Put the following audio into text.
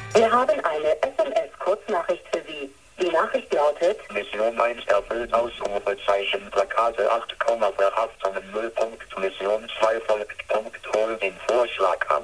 Wir haben eine SMS-Kurznachricht für Sie. Die Nachricht lautet: Mission 1 erfüllt, Ausrufezeichen, Plakate 8, Verhaftungen 0. Mission 2 folgt, hol den Vorschlag ab.